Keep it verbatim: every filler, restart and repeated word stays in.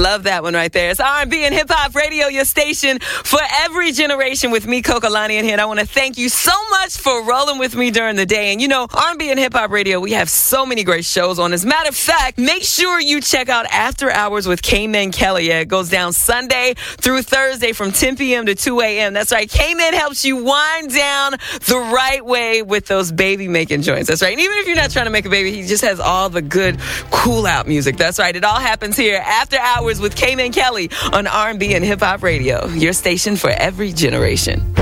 love that one right there. It's R and B and Hip Hop Radio, your station for every generation with me, Coco Lani, in here. And I want to thank you so much for rolling with me during the day. And you know, R and B and Hip Hop Radio, we have so many great shows on. As a matter of fact, make sure you check out After Hours with K-Men Kelly. Yeah, it goes down Sunday through Thursday from ten p.m. to two a.m. That's right. K-Men helps you wind down the right way with those baby-making joints. That's right. And even if you're not trying to make a baby, he just has all the good, cool-out music. That's right. It all happens here. After Hours with K-Men Kelly on R and B and Hip Hop Radio, your station for every generation.